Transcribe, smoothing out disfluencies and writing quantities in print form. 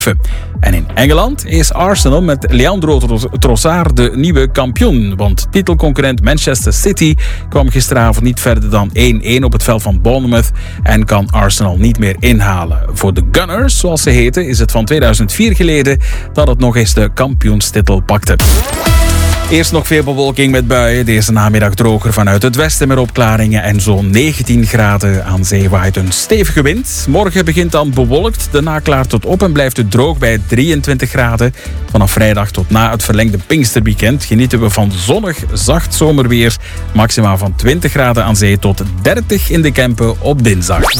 En in Engeland is Arsenal met Leandro Trossard de nieuwe kampioen. Want titelconcurrent Manchester City kwam gisteravond niet verder dan 1-1 op het veld van Bournemouth en kan Arsenal niet meer inhalen. Voor de Gunners, zoals ze heten, is het van 2004 geleden dat het nog eens de kampioenstitel pakte. Eerst nog veel bewolking met buien. Deze namiddag droger vanuit het westen met opklaringen en zo'n 19 graden. Aan zee waait een stevige wind. Morgen begint dan bewolkt. Daarna klaart het op en blijft het droog bij 23 graden. Vanaf vrijdag tot na het verlengde Pinksterweekend genieten we van zonnig, zacht zomerweer. Maximaal van 20 graden aan zee tot 30 in de Kempen op dinsdag.